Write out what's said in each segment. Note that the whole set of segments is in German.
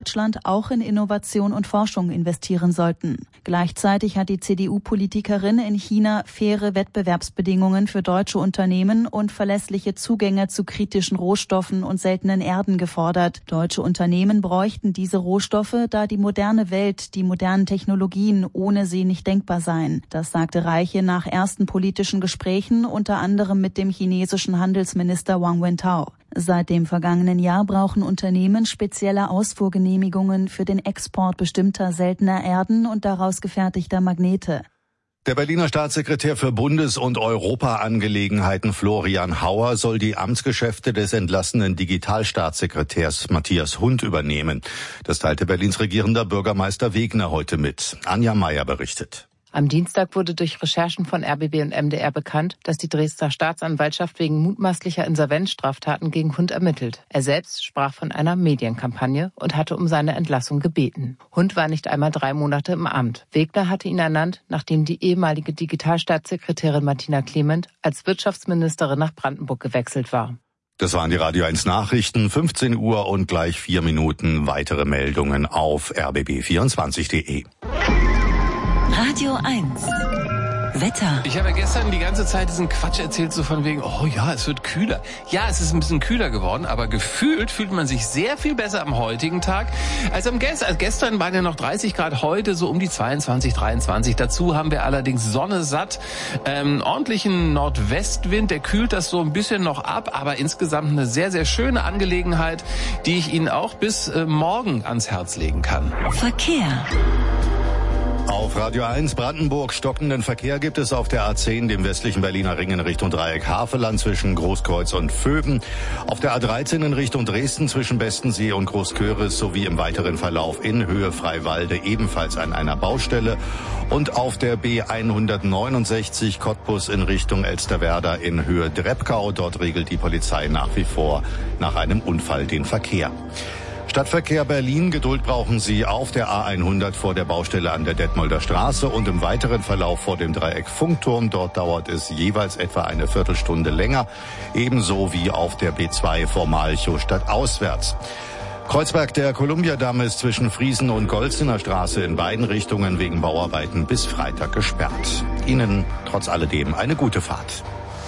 Deutschland auch in Innovation und Forschung investieren sollten. Gleichzeitig hat die CDU-Politikerin in China faire Wettbewerbsbedingungen für deutsche Unternehmen und verlässliche Zugänge zu kritischen Rohstoffen und seltenen Erden gefordert. Deutsche Unternehmen bräuchten diese Rohstoffe, da die moderne Welt, die modernen Technologien ohne sie nicht denkbar seien. Das sagte Reiche nach ersten politischen Gesprächen, unter anderem mit dem chinesischen Handelsminister Wang Wentao. Seit dem vergangenen Jahr brauchen Unternehmen spezielle Ausfuhrgenehmigungen für den Export bestimmter seltener Erden und daraus gefertigter Magnete. Der Berliner Staatssekretär für Bundes- und Europaangelegenheiten Florian Hauer soll die Amtsgeschäfte des entlassenen Digitalstaatssekretärs Matthias Hund übernehmen. Das teilte Berlins regierender Bürgermeister Wegner heute mit. Anja Meier berichtet. Am Dienstag wurde durch Recherchen von RBB und MDR bekannt, dass die Dresdner Staatsanwaltschaft wegen mutmaßlicher Insolvenzstraftaten gegen Hund ermittelt. Er selbst sprach von einer Medienkampagne und hatte um seine Entlassung gebeten. Hund war nicht einmal 3 Monate im Amt. Wegner hatte ihn ernannt, nachdem die ehemalige Digitalstaatssekretärin Martina Clement als Wirtschaftsministerin nach Brandenburg gewechselt war. Das waren die Radio 1 Nachrichten, 15 Uhr und gleich 4 Minuten weitere Meldungen auf rbb24.de. Radio 1. Wetter. Ich habe ja gestern die ganze Zeit diesen Quatsch erzählt, so von wegen, oh ja, es wird kühler. Ja, es ist ein bisschen kühler geworden, aber gefühlt fühlt man sich sehr viel besser am heutigen Tag als gestern waren ja noch 30 Grad, heute so um die 22, 23. Dazu haben wir allerdings Sonne satt, ordentlichen Nordwestwind, der kühlt das so ein bisschen noch ab, aber insgesamt eine sehr, sehr schöne Angelegenheit, die ich Ihnen auch bis morgen ans Herz legen kann. Verkehr. Auf Radio 1 Brandenburg stockenden Verkehr gibt es auf der A10, dem westlichen Berliner Ring in Richtung Dreieck Havelland zwischen Großkreuz und Vöben. Auf der A13 in Richtung Dresden zwischen Bestensee und Großköris sowie im weiteren Verlauf in Höhe Freiwalde ebenfalls an einer Baustelle. Und auf der B169 Cottbus in Richtung Elsterwerda in Höhe Drebkau. Dort regelt die Polizei nach wie vor nach einem Unfall den Verkehr. Stadtverkehr Berlin, Geduld brauchen Sie auf der A100 vor der Baustelle an der Detmolder Straße und im weiteren Verlauf vor dem Dreieck Funkturm. Dort dauert es jeweils etwa eine Viertelstunde länger, ebenso wie auf der B2 vor Malchow stadtauswärts. Kreuzberg der Kolumbiadamm ist zwischen Friesen und Golzener Straße in beiden Richtungen wegen Bauarbeiten bis Freitag gesperrt. Ihnen trotz alledem eine gute Fahrt.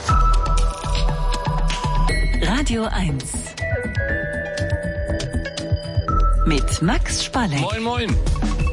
Radio 1. Mit Max Spalleck. Moin, moin.